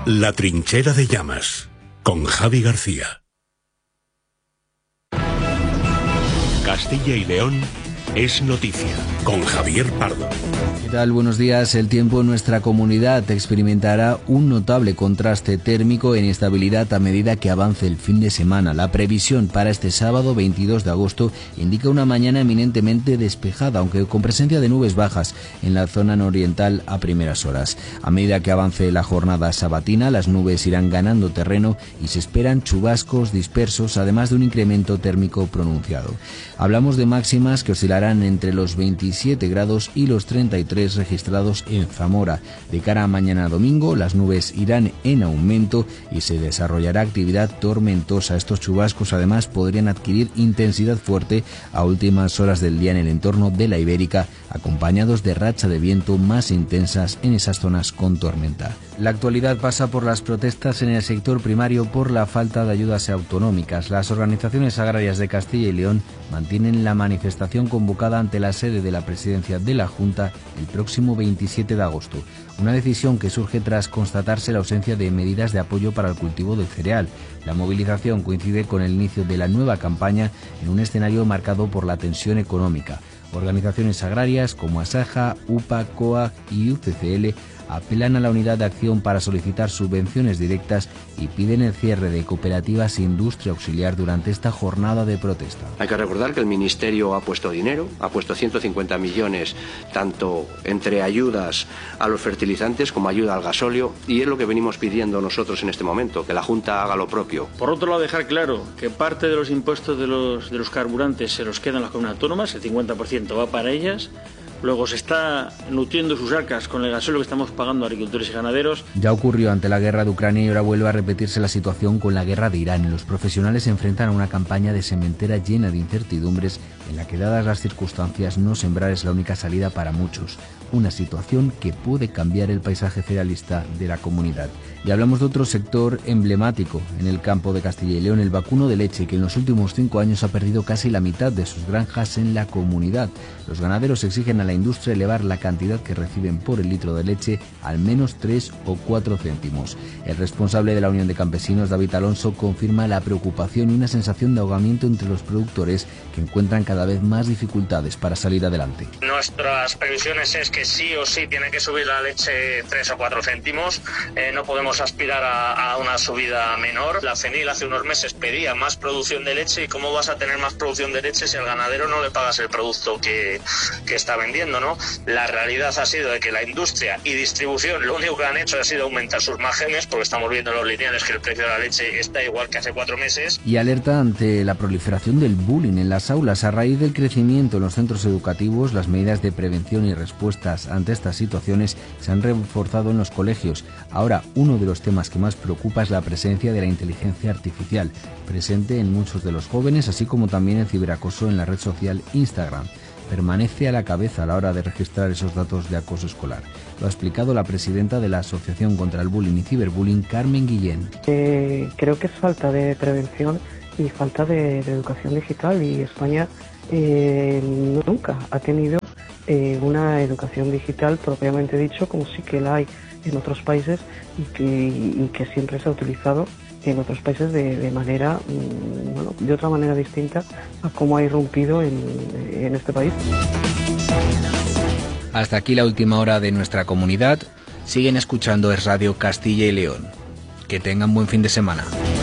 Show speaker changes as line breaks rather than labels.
La trinchera de llamas, con Javi García. Castilla y León es noticia, con Javier Pardo.
¿Qué tal? Buenos días. El tiempo en nuestra comunidad experimentará un notable contraste térmico en inestabilidad a medida que avance el fin de semana. La previsión para este sábado 22 de agosto indica una mañana eminentemente despejada, aunque con presencia de nubes bajas en la zona nororiental a primeras horas. A medida que avance la jornada sabatina, las nubes irán ganando terreno y se esperan chubascos dispersos, además de un incremento térmico pronunciado. Hablamos de máximas que oscilarán entre los 27 grados y los 33 registrados en Zamora. De cara a mañana domingo, las nubes irán en aumento y se desarrollará actividad tormentosa. Estos chubascos además podrían adquirir intensidad fuerte a últimas horas del día en el entorno de la Ibérica, acompañados de racha de viento más intensas en esas zonas con tormenta. La actualidad pasa por las protestas en el sector primario por la falta de ayudas autonómicas. Las organizaciones agrarias de Castilla y León mantienen la manifestación convocada ante la sede de la Presidencia de la Junta el próximo 27 de agosto. Una decisión que surge tras constatarse la ausencia de medidas de apoyo para el cultivo del cereal. La movilización coincide con el inicio de la nueva campaña en un escenario marcado por la tensión económica. Organizaciones agrarias como Asaja, UPA, COAG y UCCL apelan a la unidad de acción para solicitar subvenciones directas y piden el cierre de cooperativas e industria auxiliar durante esta jornada de protesta.
Hay que recordar que el Ministerio ha puesto dinero, ha puesto 150 millones tanto entre ayudas a los fertilizantes como ayuda al gasóleo, y es lo que venimos pidiendo nosotros en este momento, que la Junta haga lo propio.
Por otro lado, dejar claro que parte de los impuestos de los carburantes se los quedan las comunidades autónomas, el 50% va para ellas. Luego se está nutriendo sus arcas con el gasóleo que estamos pagando a agricultores y ganaderos.
Ya ocurrió ante la guerra de Ucrania y ahora vuelve a repetirse la situación con la guerra de Irán. Los profesionales se enfrentan a una campaña de sementera llena de incertidumbres en la que, dadas las circunstancias, no sembrar es la única salida para muchos. Una situación que puede cambiar el paisaje cerealista de la comunidad. Y hablamos de otro sector emblemático en el campo de Castilla y León, el vacuno de leche, que en los últimos 5 años ha perdido casi la mitad de sus granjas en la comunidad. Los ganaderos exigen a la industria elevar la cantidad que reciben por el litro de leche al menos 3 o 4 céntimos. El responsable de la Unión de Campesinos, David Alonso, confirma la preocupación y una sensación de ahogamiento entre los productores que encuentran cada vez más dificultades para salir adelante.
Nuestras previsiones es que sí o sí tiene que subir la leche 3 o 4 céntimos. No podemos aspirar a una subida menor. La CENIL hace unos meses pedía más producción de leche. ¿Y cómo vas a tener más producción de leche si al ganadero no le pagas el producto que está vendiendo, ¿no? La realidad ha sido de que la industria y distribución lo único que han hecho ha sido aumentar sus márgenes, porque estamos viendo en los lineales que el precio de la leche está igual que hace 4 meses.
Y alerta ante la proliferación del bullying en las aulas. A raíz del crecimiento en los centros educativos, las medidas de prevención y respuestas ante estas situaciones se han reforzado en los colegios. Ahora, uno de los temas que más preocupa es la presencia de la inteligencia artificial, presente en muchos de los jóvenes, así como también el ciberacoso en la red social Instagram. Permanece a la cabeza a la hora de registrar esos datos de acoso escolar. Lo ha explicado la presidenta de la Asociación contra el Bullying y Ciberbullying, Carmen Guillén.
Creo que es falta de prevención y falta de educación digital, y España nunca ha tenido una educación digital propiamente dicho, como sí que la hay en otros países y que siempre se ha utilizado en otros países de manera, de otra manera distinta a cómo ha irrumpido en este país.
Hasta aquí la última hora de nuestra comunidad. Siguen escuchando Es Radio Castilla y León. Que tengan buen fin de semana.